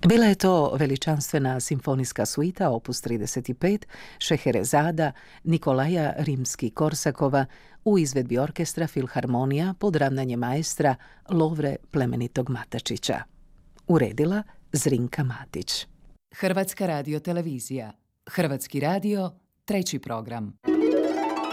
Bila je to veličanstvena simfonijska suita opus 35 Šeherezada Nikolaja Rimski-Korsakova u izvedbi orkestra Filharmonija pod ravnanjem maestra Lovre Plemenitog Matačića. Uredila Zrinka Matić. Hrvatska radiotelevizija. Hrvatski radio, 3. program.